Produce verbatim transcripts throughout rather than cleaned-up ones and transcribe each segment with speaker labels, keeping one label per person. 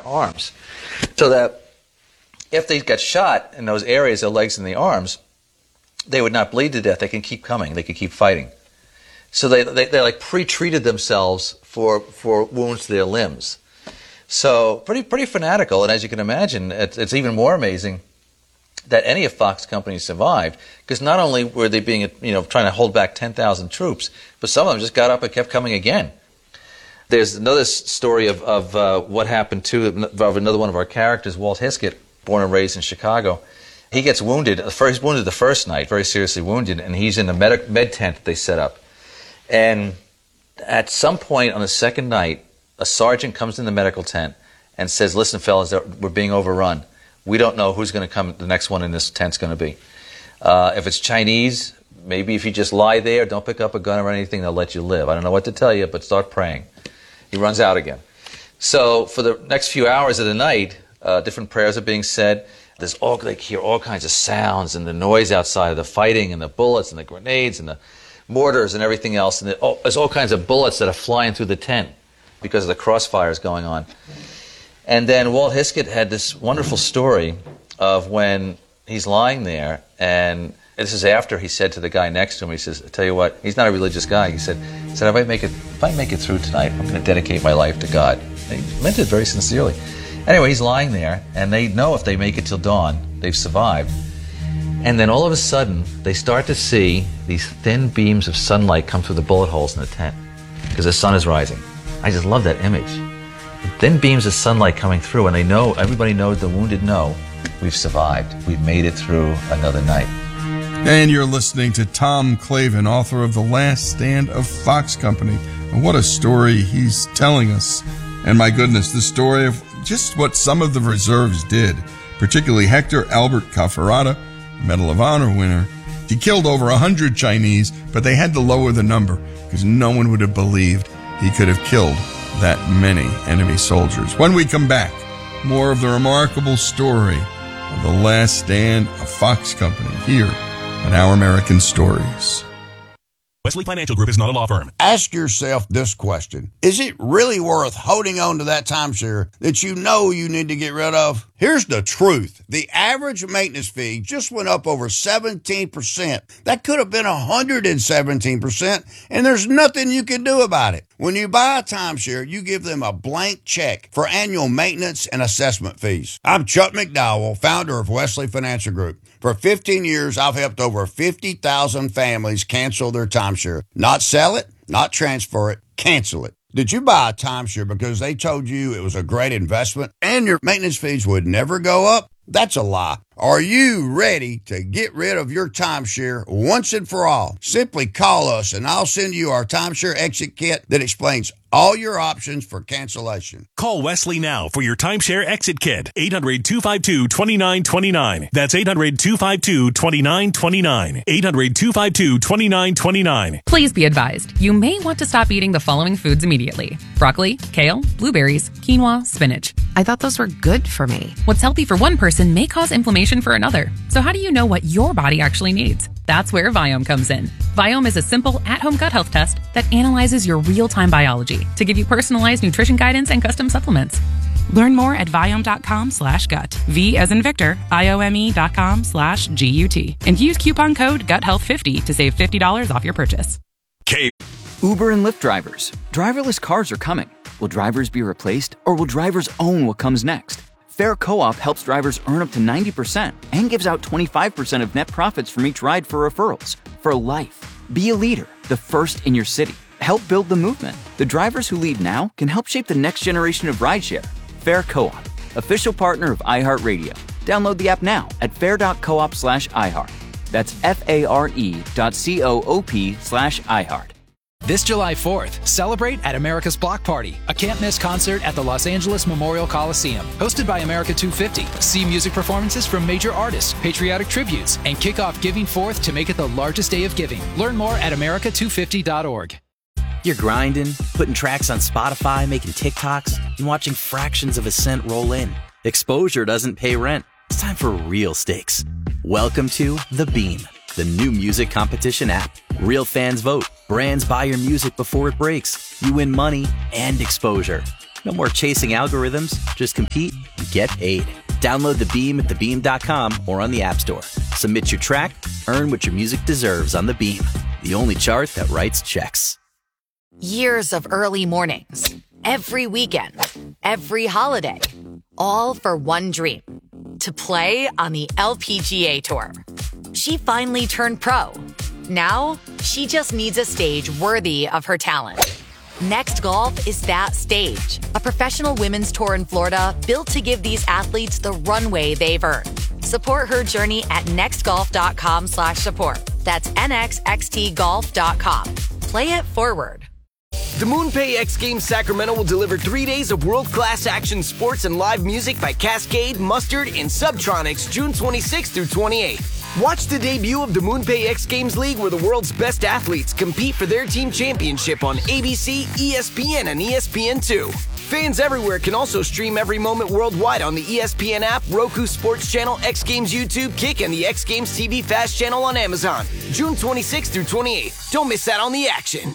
Speaker 1: arms. So that if they got shot in those areas, their legs and the arms, they would not bleed to death. They can keep coming. They can keep fighting. So they, they, they like pre-treated themselves for, for wounds to their limbs. So pretty pretty fanatical. And as you can imagine, it's, it's even more amazing that any of Fox companies survived, because not only were they being, you know, trying to hold back ten thousand troops, but some of them just got up and kept coming again. There's another story of, of uh, what happened to of another one of our characters, Walt Hiskett, born and raised in Chicago. He gets wounded. He's wounded the first night, very seriously wounded, and he's in a med, med tent that they set up. And at some point on the second night, a sergeant comes in the medical tent and says, "Listen, fellas, we're being overrun. We don't know who's going to come, the next one in this tent's going to be. Uh, if it's Chinese, maybe if you just lie there, don't pick up a gun or anything, they'll let you live. I don't know what to tell you, but start praying." He runs out again. So for the next few hours of the night, uh, different prayers are being said. There's all, they hear all kinds of sounds and the noise outside of the fighting and the bullets and the grenades and the mortars and everything else. And oh, there's all kinds of bullets that are flying through the tent because of the crossfires going on. And then Walt Hiskett had this wonderful story of when he's lying there, and this is after he said to the guy next to him, he says, "I tell you what," he's not a religious guy, he said, he said, if I make it, if I make it through tonight, I'm going to dedicate my life to God. And he meant it very sincerely. Anyway, he's lying there, and they know if they make it till dawn, they've survived. And then all of a sudden, they start to see these thin beams of sunlight come through the bullet holes in the tent, because the sun is rising. I just love that image. Thin beams of sunlight coming through, and they know, everybody knows, the wounded know, we've survived. We've made it through another night.
Speaker 2: And you're listening to Tom Clavin, author of The Last Stand of Fox Company. And what a story he's telling us. And my goodness, the story of just what some of the reserves did, particularly Hector Albert Cafferata, Medal of Honor winner. He killed over one hundred Chinese, but they had to lower the number because no one would have believed he could have killed that many enemy soldiers. When we come back, more of the remarkable story of The Last Stand of Fox Company here on Our American Stories.
Speaker 3: Wesley Financial Group is not a law firm.
Speaker 4: Ask yourself this question. Is it really worth holding on to that timeshare that you know you need to get rid of? Here's the truth. The average maintenance fee just went up over seventeen percent. That could have been one hundred seventeen percent, and there's nothing you can do about it. When you buy a timeshare, you give them a blank check for annual maintenance and assessment fees. I'm Chuck McDowell, founder of Wesley Financial Group. For fifteen years, I've helped over fifty thousand families cancel their timeshare. Not sell it, not transfer it, cancel it. Did you buy a timeshare because they told you it was a great investment and your maintenance fees would never go up? That's a lie. Are you ready to get rid of your timeshare once and for all? Simply call us and I'll send you our timeshare exit kit that explains all your options for cancellation.
Speaker 3: Call Wesley now for your timeshare exit kit. eight hundred, two five two, two nine two nine. That's eight hundred, two five two, two nine two nine. eight hundred, two five two, two nine two nine.
Speaker 5: Please be advised, you may want to stop eating the following foods immediately: broccoli, kale, blueberries, quinoa, spinach.
Speaker 6: I thought those were good for me.
Speaker 5: What's healthy for one person may cause inflammation for another. So how do you know what your body actually needs? That's where Viome comes in. Viome is a simple at-home gut health test that analyzes your real-time biology to give you personalized nutrition guidance and custom supplements.
Speaker 6: Learn more at Viome.com slash gut. V as in Victor, I-O-M-E dot com slash G-U-T. And use coupon code gut health fifty to save fifty dollars off your purchase.
Speaker 3: K.
Speaker 7: Uber and Lyft drivers. Driverless cars are coming. Will drivers be replaced, or will drivers own what comes next? Fair Co-op helps drivers earn up to ninety percent and gives out twenty-five percent of net profits from each ride for referrals. For life. Be a leader, the first in your city. Help build the movement. The drivers who lead now can help shape the next generation of rideshare. Fair Co-op, official partner of iHeartRadio. Download the app now at fair.coop slash iHeart. That's F-A-R-E dot C-O-O-P slash iHeart.
Speaker 8: This July fourth, celebrate at America's Block Party, a can't-miss concert at the Los Angeles Memorial Coliseum. Hosted by America two fifty. See music performances from major artists, patriotic tributes, and kick off Giving Fourth to make it the largest day of giving. Learn more at America two fifty dot org.
Speaker 9: You're grinding, putting tracks on Spotify, making TikToks, and watching fractions of a cent roll in. Exposure doesn't pay rent. It's time for real stakes. Welcome to The Beam, the new music competition app. Real fans vote. Brands buy your music before it breaks. You win money and exposure. No more chasing algorithms. Just compete and get paid. Download the Beam at the beam dot com or on the App Store. Submit your track, earn what your music deserves on the Beam, the only chart that writes checks.
Speaker 10: Years of early mornings, every weekend, every holiday, all for one dream, to play on the L P G A Tour. She finally turned pro. Now, she just needs a stage worthy of her talent. Next Golf is that stage, a professional women's tour in Florida built to give these athletes the runway they've earned. Support her journey at nextgolf.com slash support. That's N X X T golf dot com. Play it forward.
Speaker 11: The MoonPay X Games Sacramento will deliver three days of world-class action sports and live music by Cascade, Mustard, and Subtronics June twenty-sixth through twenty-eighth. Watch the debut of the MoonPay X Games League, where the world's best athletes compete for their team championship on A B C, E S P N, and E S P N two. Fans everywhere can also stream every moment worldwide on the E S P N app, Roku Sports Channel, X Games YouTube, Kick, and the X Games T V Fast channel on Amazon. June twenty-sixth through twenty-eighth. Don't miss out on the action.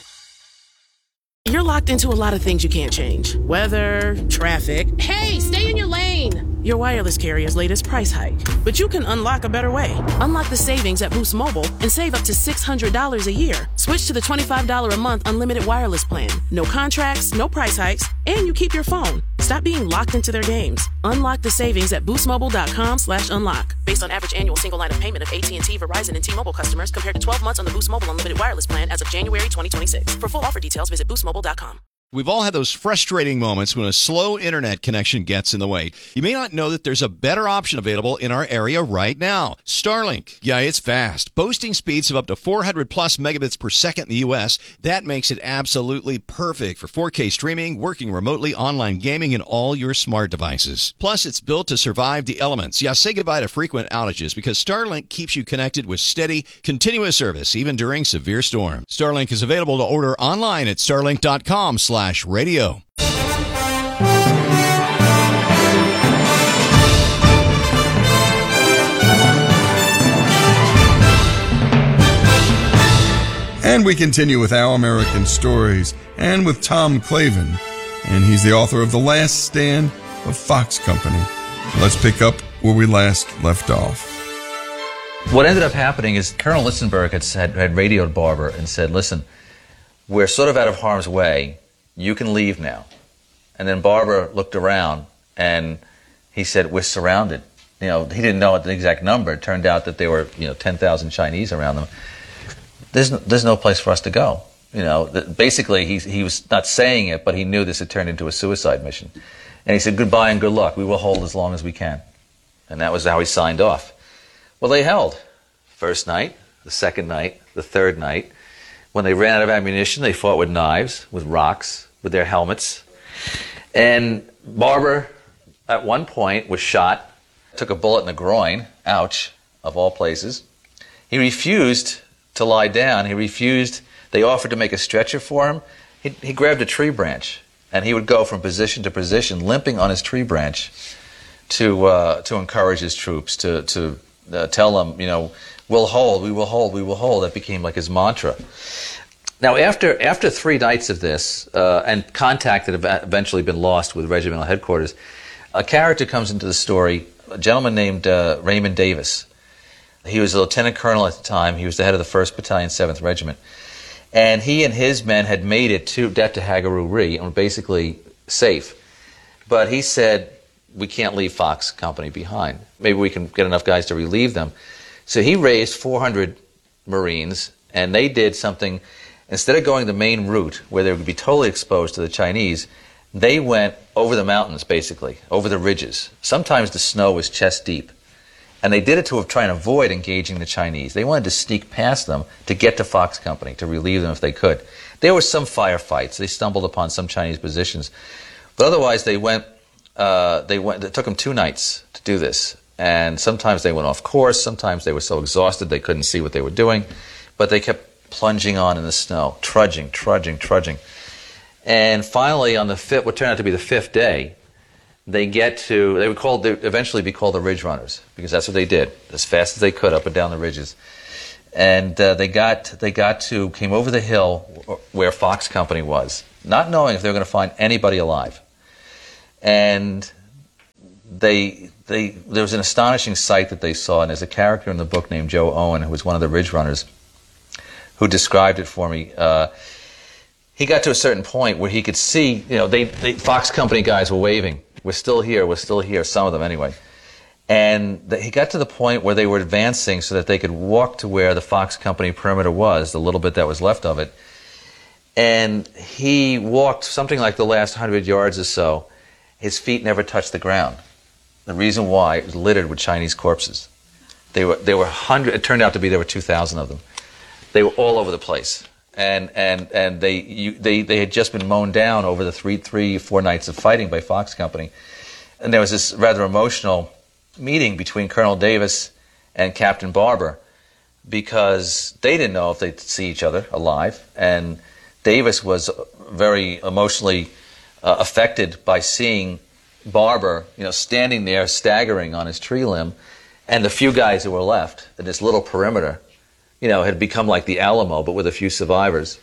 Speaker 12: You're locked into a lot of things you can't change. Weather, traffic. Hey, stay in your lane! Your wireless carrier's latest price hike. But you can unlock a better way. Unlock the savings at Boost Mobile and save up to six hundred dollars a year. Switch to the twenty-five dollars a month unlimited wireless plan. No contracts, no price hikes, and you keep your phone. Stop being locked into their games. Unlock the savings at boostmobile.com slash unlock. Based on average annual single line of payment of A T and T, Verizon, and T-Mobile customers compared to twelve months on the Boost Mobile unlimited wireless plan as of January twenty twenty-six. For full offer details, visit boost mobile dot com.
Speaker 13: We've all had those frustrating moments when a slow internet connection gets in the way. You may not know that there's a better option available in our area right now. Starlink. Yeah, it's fast. Boasting speeds of up to four hundred plus megabits per second in the U S. That makes it absolutely perfect for four K streaming, working remotely, online gaming, and all your smart devices. Plus, it's built to survive the elements. Yeah, say goodbye to frequent outages because Starlink keeps you connected with steady, continuous service, even during severe storms. Starlink is available to order online at starlink dot com slash radio.
Speaker 2: And we continue with Our American Stories and with Tom Clavin, and he's the author of The Last Stand of Fox Company. Let's pick up where we last left off.
Speaker 1: What ended up happening is Colonel Listenberg had, said, had radioed Barber and said, listen, we're sort of out of harm's way. You can leave now. And then Barber looked around and he said, we're surrounded. You know, he didn't know the exact number. It turned out that there were, you know, ten thousand Chinese around them. There's no, there's no place for us to go. You know, basically he, he was not saying it, but he knew this had turned into a suicide mission. And he said, goodbye and good luck. We will hold as long as we can. And that was how he signed off. Well, they held. First night, the second night, the third night. When they ran out of ammunition, they fought with knives, with rocks, with their helmets. And Barber, at one point, was shot, took a bullet in the groin, ouch, of all places. He refused to lie down. He refused. They offered to make a stretcher for him. He, he grabbed a tree branch, and he would go from position to position, limping on his tree branch to uh, to encourage his troops, to, to uh, tell them, you know, we'll hold, we will hold, we will hold. That became like his mantra. Now, after after three nights of this, uh, and contact had eventually been lost with regimental headquarters, a character comes into the story, a gentleman named uh, Raymond Davis. He was a lieutenant colonel at the time. He was the head of the first Battalion, seventh Regiment. And he and his men had made it to Deptahagaru-ri and were basically safe. But he said, we can't leave Fox Company behind. Maybe we can get enough guys to relieve them. So he raised four hundred Marines, and they did something. Instead of going the main route, where they would be totally exposed to the Chinese, they went over the mountains, basically, over the ridges. Sometimes the snow was chest deep. And they did it to try and avoid engaging the Chinese. They wanted to sneak past them to get to Fox Company, to relieve them if they could. There were some firefights. They stumbled upon some Chinese positions. But otherwise, they went, uh, they went, it took them two nights to do this. And sometimes they went off course. Sometimes they were so exhausted they couldn't see what they were doing. But they kept plunging on in the snow, trudging, trudging, trudging. And finally, on the fifth, what turned out to be the fifth day, they get to, they would call, they would eventually be called the Ridge Runners, because that's what they did, as fast as they could up and down the ridges. And uh, they got, they got to, came over the hill where Fox Company was, not knowing if they were going to find anybody alive. and they they there was an astonishing sight that they saw, and there's a character in the book named Joe Owen, who was one of the Ridge Runners, who described it for me. Uh, he got to a certain point where he could see, you know, they, they Fox Company guys were waving. We're still here, we're still here, some of them anyway. And the, he got to the point where they were advancing so that they could walk to where the Fox Company perimeter was, the little bit that was left of it. And he walked something like the last hundred yards or so. His feet never touched the ground. The reason why, it was littered with Chinese corpses. They were, they were hundred, it turned out to be there were two thousand of them. They were all over the place. And, and, and they, you, they, they had just been mown down over the three, three, four nights of fighting by Fox Company. And there was this rather emotional meeting between Colonel Davis and Captain Barber, because they didn't know if they'd see each other alive. And Davis was very emotionally uh, affected by seeing Barber, you know, standing there staggering on his tree limb, and the few guys who were left in this little perimeter, you know, had become like the Alamo, but with a few survivors.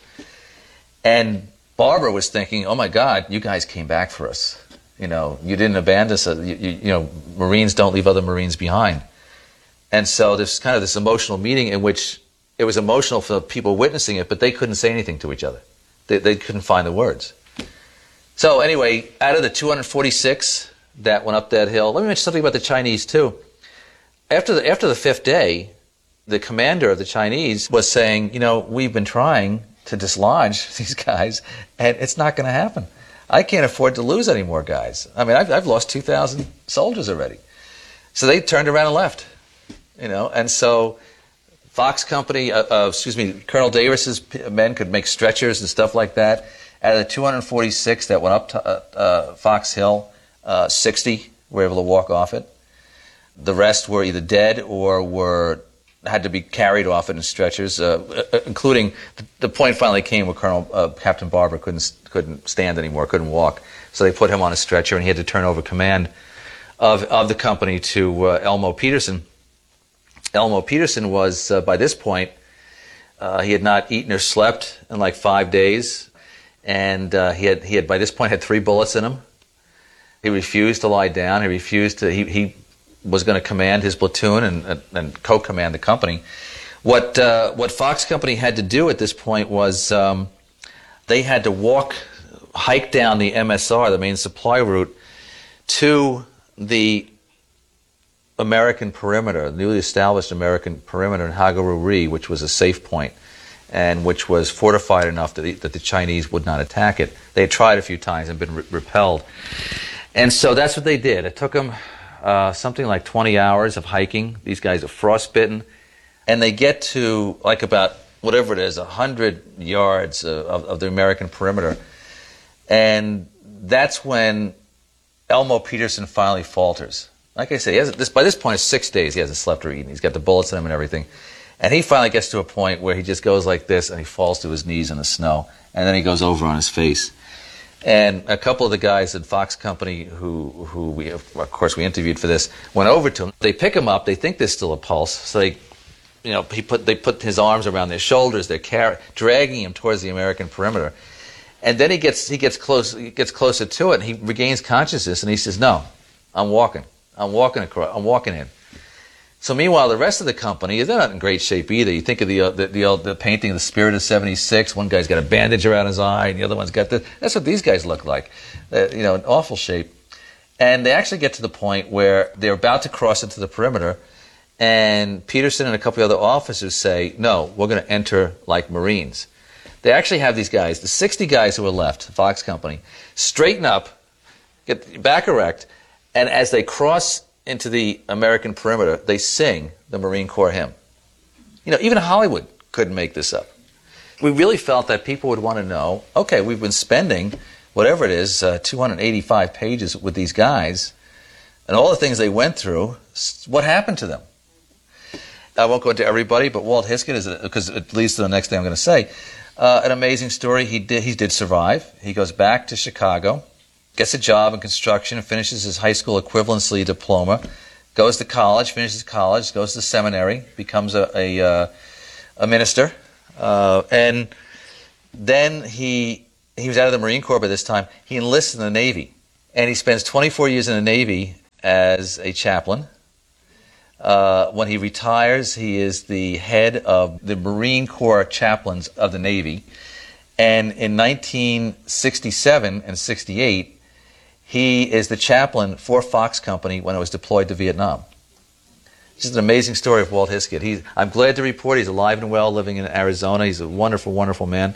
Speaker 1: And Barber was thinking, oh my God, you guys came back for us. You know, you didn't abandon us. You, you, you know, Marines don't leave other Marines behind. And so there's kind of this emotional meeting in which it was emotional for the people witnessing it, but they couldn't say anything to each other. They, they couldn't find the words. So anyway, out of the two hundred forty-six that went up that hill, let me mention something about the Chinese too. After the, after the fifth day, the commander of the Chinese was saying, you know, we've been trying to dislodge these guys, and it's not going to happen. I can't afford to lose any more guys. I mean, I've, I've lost two thousand soldiers already. So they turned around and left, you know, and so Fox Company, uh, uh, excuse me, Colonel Davis's men could make stretchers and stuff like that. Out of the two hundred forty-six that went up to uh, uh, Fox Hill, uh, sixty were able to walk off it. The rest were either dead or were had to be carried off it in stretchers, uh, uh, including the, the point finally came where Colonel uh, Captain Barber couldn't couldn't stand anymore, couldn't walk, so they put him on a stretcher, and he had to turn over command of of the company to uh, Elmo Peterson. Elmo Peterson was uh, by this point uh, he had not eaten or slept in like five days, and uh, he had he had by this point had three bullets in him. He refused to lie down. He refused to. He he. was going to command his platoon and, and, and co-command the company. What uh, what Fox Company had to do at this point was um, they had to walk, hike down the M S R, the main supply route, to the American perimeter, the newly established American perimeter in Hagaruri, which was a safe point and which was fortified enough that the, that the Chinese would not attack it. They had tried a few times and been re- repelled. And so that's what they did. It took them Uh, something like twenty hours of hiking. These guys are frostbitten, and they get to like about whatever it is, a hundred yards of, of, of the American perimeter, and that's when Elmo Peterson finally falters. Like I said, he hasn't, this, by this point it's six days he hasn't slept or eaten. He's got the bullets in him and everything, and he finally gets to a point where he just goes like this, and he falls to his knees in the snow, and then he goes over on his face. And a couple of the guys at Fox Company who, who we, of course, we interviewed for this, went over to him. They pick him up. They think there's still a pulse. So they, you know, he put they put his arms around their shoulders. They're car- dragging him towards the American perimeter. And then he gets he gets close he gets closer to it, and he regains consciousness. And he says, "No, I'm walking. I'm walking across. I'm walking in." So meanwhile, the rest of the company, they're not in great shape either. You think of the uh, the, the, old, the painting of the Spirit of seventy-six. One guy's got a bandage around his eye, and the other one's got this. That's what these guys look like. Uh, you know, in awful shape. And they actually get to the point where they're about to cross into the perimeter, and Peterson and a couple of other officers say, "No, we're going to enter like Marines." They actually have these guys, the sixty guys who are left, Fox Company, straighten up, get back erect, and as they cross into the American perimeter, they sing the Marine Corps hymn. You know, even Hollywood couldn't make this up. We really felt that people would want to know, okay, we've been spending, whatever it is, uh, two hundred eighty-five pages with these guys, and all the things they went through, what happened to them? I won't go into everybody, but Walt Hiskin is, because it leads to the next thing I'm going to say, uh, an amazing story. He did, he did survive. He goes back to Chicago, gets a job in construction, finishes his high school equivalency diploma, goes to college, finishes college, goes to seminary, becomes a a, uh, a minister, uh, and then he he was out of the Marine Corps by this time. He enlisted in the Navy, And he spends twenty-four years in the Navy as a chaplain. Uh, when he retires, he is the head of the Marine Corps chaplains of the Navy. And in nineteen sixty-seven and sixty-eight, he is the chaplain for Fox Company when it was deployed to Vietnam. Just an amazing story of Walt Hiskett. He's, I'm glad to report he's alive and well, living in Arizona. He's a wonderful, wonderful man.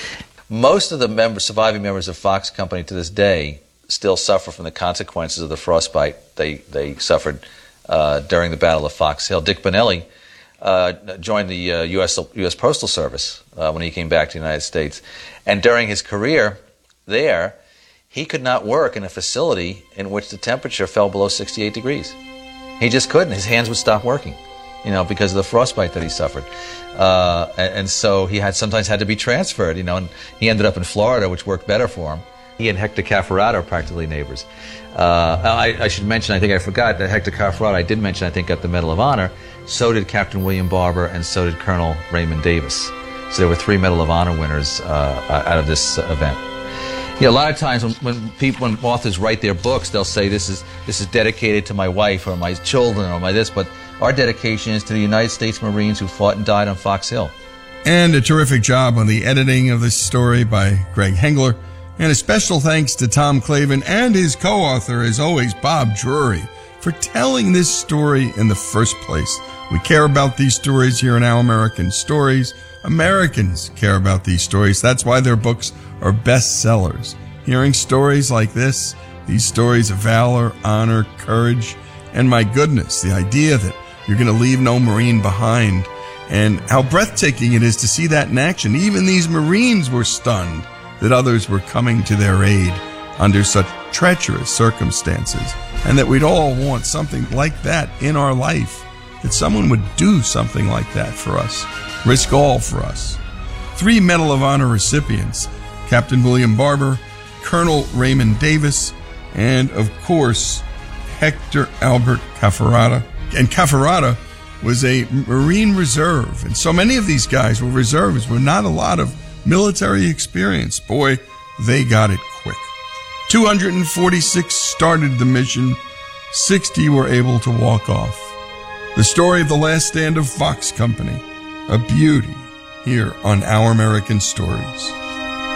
Speaker 1: Most of the members, surviving members of Fox Company to this day still suffer from the consequences of the frostbite they, they suffered uh, during the Battle of Fox Hill. Dick Benelli uh, joined the uh, U S U S Postal Service uh, when he came back to the United States. And during his career there, he could not work in a facility in which the temperature fell below sixty-eight degrees. He just couldn't. His hands would stop working, you know, because of the frostbite that he suffered. Uh, and, and so he had sometimes had to be transferred, you know, and he ended up in Florida, which worked better for him. He and Hector Cafferata are practically neighbors. Uh, I, I should mention, I think I forgot, that Hector Cafferata, I did mention, I think, got the Medal of Honor. So did Captain William Barber, and so did Colonel Raymond Davis. So there were three Medal of Honor winners uh, out of this event. You know, a lot of times when, when people, when authors write their books, they'll say this is this is dedicated to my wife or my children or my this, but our dedication is to the United States Marines who fought and died on Fox Hill.
Speaker 2: And a terrific job on the editing of this story by Greg Hengler. And a special thanks to Tom Clavin and his co-author, as always, Bob Drury, for telling this story in the first place. We care about these stories here in Our American Stories. Americans care about these stories. That's why their books are bestsellers. Hearing stories like this, these stories of valor, honor, courage, and my goodness, the idea that you're going to leave no Marine behind, and how breathtaking it is to see that in action. Even these Marines were stunned that others were coming to their aid under such treacherous circumstances, and that we'd all want something like that in our life, that someone would do something like that for us, risk all for us. Three Medal of Honor recipients, Captain William Barber, Colonel Raymond Davis, and, of course, Hector Albert Cafferata. And Cafferata was a Marine Reserve, and so many of these guys were reservists with not a lot of military experience. Boy, they got it quick. two hundred forty-six started the mission. sixty were able to walk off. The story of the last stand of Fox Company, a beauty here on Our American Stories.